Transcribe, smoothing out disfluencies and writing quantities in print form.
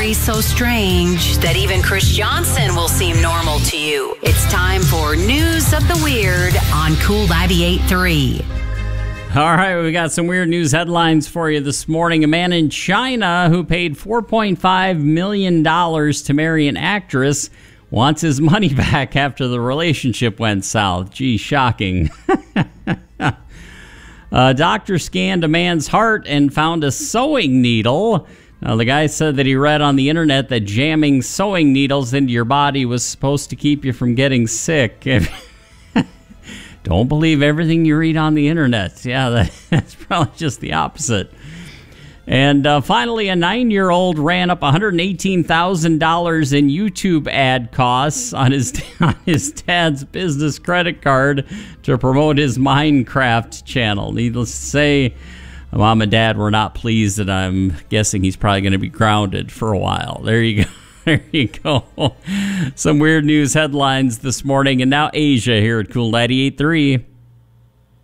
stories so strange that even Chris Johnson will seem normal to you. It's time for News of the Weird on Cool 98.3. All right, we got some weird news headlines for you this morning. A man in China who paid $4.5 million to marry an actress wants his money back after the relationship went south. Gee, shocking. A doctor scanned a man's heart and found a sewing needle. Now, the guy said that he read on the internet that jamming sewing needles into your body was supposed to keep you from getting sick. Don't believe everything you read on the internet. Yeah, that's probably just the opposite. And finally, a 9-year-old ran up $118,000 in YouTube ad costs on his dad's business credit card to promote his Minecraft channel. Needless to say, Mom and Dad were not pleased, and I'm guessing he's probably going to be grounded for a while. There you go. There you go. Some weird news headlines this morning. And now Asia here at Cool 98.3.